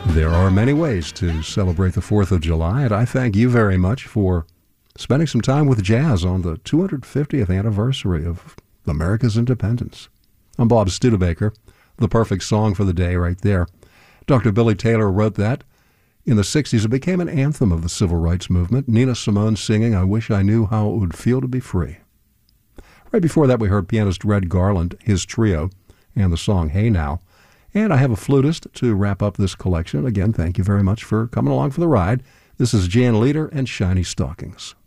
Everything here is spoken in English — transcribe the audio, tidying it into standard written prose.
There are many ways to celebrate the 4th of July, and I thank you very much for spending some time with jazz on the 250th anniversary of America's independence. I'm Bob Studebaker. The perfect song for the day right there. Dr. Billy Taylor wrote that in the 60s. It became an anthem of the civil rights movement. Nina Simone singing, "I Wish I Knew How It Would Feel to Be Free." Right before that, we heard pianist Red Garland, his trio, and the song Hey Now. And I have a flutist to wrap up this collection. Again, thank you very much for coming along for the ride. This is Jan Leader and Shiny Stockings.